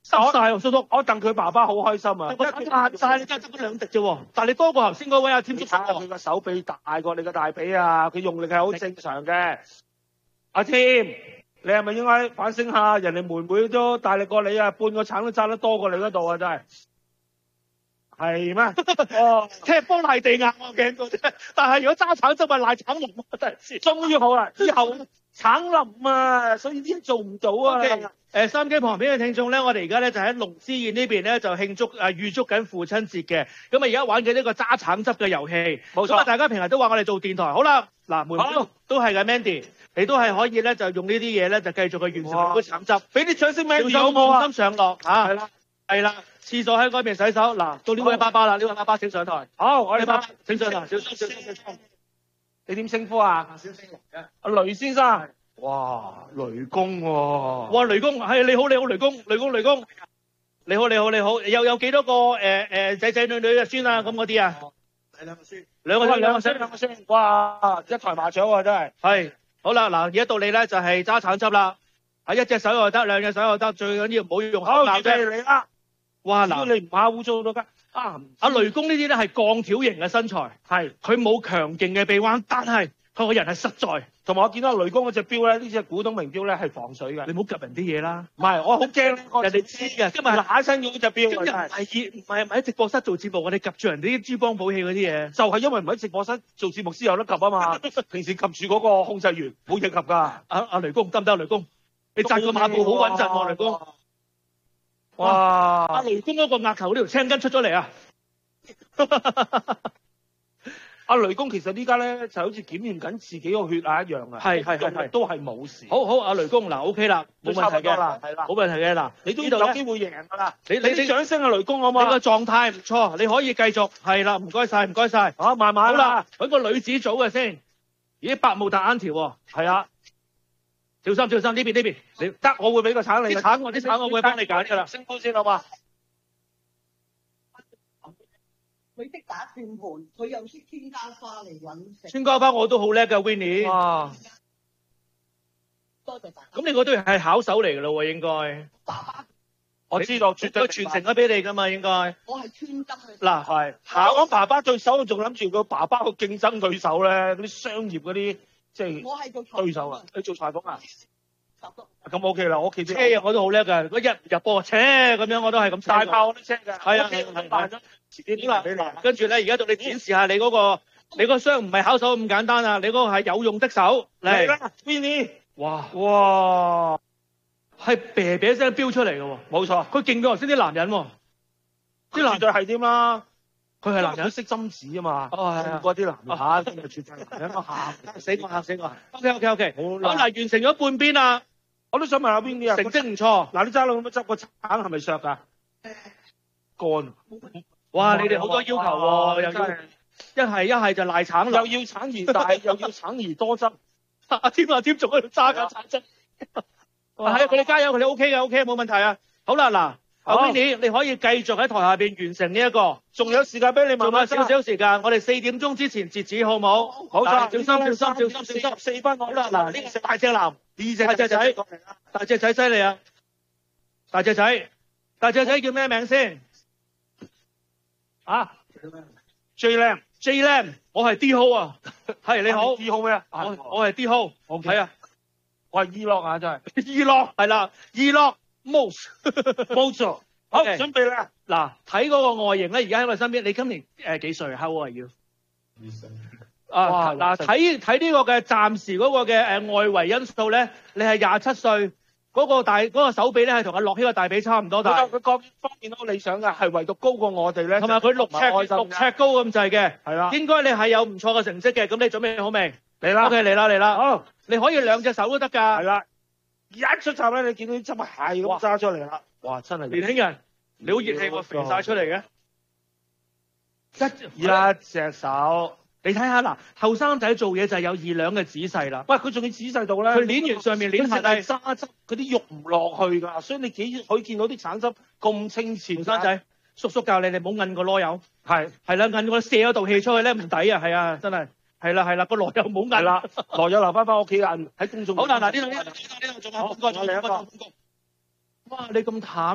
濕晒喎，叔叔。 我戥佢爸爸好開心啊！ 我爛晒，你真係得嗰兩滴啫喎。但係你多過頭先嗰位阿添叔叔喎。 佢個手臂大過你個大髀啊！佢用力係好正常嘅。阿添，你係咪應該反省下？人哋妹妹都大力過你啊，半個橙都揸得多過你嗰度啊！真係。係咩？哦， 踢波賴地硬我驚過啫，但係如果揸橙汁咪賴橙林啊！真係， 終於好啦，以後橙林啊，所以啲做唔到啊。 Okay. 收音機旁邊嘅聽眾咧，我哋而家咧就喺龍獅宴呢邊咧就慶祝預祝緊父親節嘅。咁啊而家玩緊呢個揸橙汁嘅遊戲。冇錯。大家平日都話我哋做電台，好啦，嗱，妹妹都係嘅 Mandy，你都係可以咧就用呢啲嘢咧就繼續去完成嗰橙汁。 俾啲掌聲 Mandy 好唔好啊？ 小心上落嚇。係啦，係啦。廁所喺嗰邊洗手，嗱，到呢位爸爸啦，呢位爸爸請上台。 好，我哋爸爸請上台，小心小心小心。 你點稱呼啊？小星雷啊。阿雷先生。哇，雷公喎。 哇，雷公係你好，你好，雷公，雷公，雷公。你好，你好，你好。有幾多個仔仔女女嘅孫啊？咁嗰啲啊？ 兩個孫。 兩個孫，兩個孫， 兩個孫。哇，一台麻雀喎，真係。 係。好啦，嗱，而家到你咧就係揸橙汁啦。係一隻手又得，兩隻手又得，最緊要唔好用口咬啫。 你啦。 哇！ 嗱，你唔怕污糟都得。 阿雷公呢啲咧係鋼條型嘅身材，係佢冇強勁嘅臂彎，但係佢個人係實在。同埋我見到雷公嗰隻錶咧，呢隻古董名錶咧係防水嘅。 你唔好夾人啲嘢啦。 唔係，我好驚人哋知嘅。今日下身嗰隻錶。 今日唔係喺直播室做節目，我哋夾住人哋啲珠寶寶器嗰啲嘢。 就係因為唔喺直播室做節目先有得夾啊嘛。平時夾住嗰個控制員冇嘢夾㗎。 阿雷公得唔得？雷公，你紮個馬步好穩陣喎，雷公。 哇！ 阿雷公嗰個額頭呢條青筋出咗嚟啊！ 阿雷公其實呢家咧就好似檢驗緊自己個血壓一樣啊， 係都係冇事。 好，阿雷公嗱 OK 啦，冇問題嘅啦， 係啦， 冇問題嘅嗱， 你都有機會贏㗎啦。 你掌聲啊，雷公好嘛？ 你個狀態唔錯，你可以繼續係啦，唔該晒，唔該晒。 好，慢慢啦， 揾個女子組嘅先。咦，百慕達安條喎， 係啊。 小心小心，呢邊， 你得我會俾個橙你。 啲橙我會幫你揀㗎啦。 升高先好嘛？ 佢識打轉盤，佢又識穿膠花嚟揾食。 穿膠花我都好叻㗎 Winnie。 哇！ 多謝大家。 咁你嗰對係巧手嚟㗎咯喎，應該。 爸爸， 我知道，絕對傳承咗俾你㗎嘛，應該。 我係穿針嘅。 嗱係， 我爸爸對手仲諗住個爸爸個競爭對手咧，嗰啲商業嗰啲。即係我係做對手啊！你做裁縫啊？ 咁 OK 啦，我屋企車我都好叻㗎，嗰一入波車咁樣我都係咁大炮我都車㗎。 係啊，遲啲啦。跟住咧，而家到你展示下你嗰個，你個傷唔係巧手咁簡單啊！你嗰個係有用的手嚟啦 ，Winnie。 哇！係啤啤聲飆出嚟嘅喎，冇錯，佢勁過頭先啲男人喎， 啲男就係點啦。 佢係男人識針紙啊嘛， 係嗰啲男嚇，真係絕對男人，嚇死我。 OK，好嗱，完成咗半邊啦， 我都想問下邊啲啊， 成績唔錯。 嗱，你揸佬咁樣執個橙係咪削㗎？乾。 哇！你哋好多要求喎，又要一係就賴橙， 又要橙而大，又要橙而多汁。 阿添仲喺度揸緊橙汁。係啊，佢哋加油，佢哋 OK 嘅 ，OK 冇問題啊。好啦，嗱。Winnie，你可以繼續喺台下邊完成呢一個， 仲有時間俾你慢慢仲有少少時間，我哋4點鐘之前截止，好唔好？ 好小心，44分，好啦，嗱，呢個大隻男，大隻仔，大隻仔犀利啊！大隻仔叫咩名先？啊 ？J Lam， 我係 D Ho 啊，係你好 ，D Ho 咩啊？ 我係 D Ho，係啊， 我係 E-Lock 啊，真係 E-Lock 係啦 ，E-Lock。冇錯， 好準備啦。 嗱，睇嗰個外形咧，而家喺我身邊。你今年幾歲？How old are you？啊，嗱，睇呢個嘅暫時嗰個嘅外圍因素咧，你係27歲，嗰個手臂咧係同阿樂希個大髀差唔多大。 佢各方面都好理想㗎，係唯獨高過我哋咧。 同埋佢6尺高咁滯嘅，係啦。應該你係有唔錯嘅成績嘅，咁你準備好未？ 嚟啦 ，OK，嚟啦。好，你可以兩隻手都得㗎。 係啦。一出閘咧，你見到啲汁係咁揸出嚟啦！哇，真係年輕人，你好熱氣喎，肥晒出嚟嘅。 一隻手， 你睇下嗱，後生仔做嘢就係有2兩嘅仔細啦。 喂，佢仲要仔細到咧， 佢捏完上面捏下底， 揸汁嗰啲肉唔落去㗎，所以你幾可以見到啲橙汁咁清澈。 後生仔，叔叔教你哋唔好摁個籮柚。 係啦，摁個射嗰道氣出去咧唔抵啊，係啊，真係。係啦，個籮柚唔好摁啦，籮柚留翻屋企摁喺公眾。 好啦，嗱呢度仲有半個，哇！你咁淡。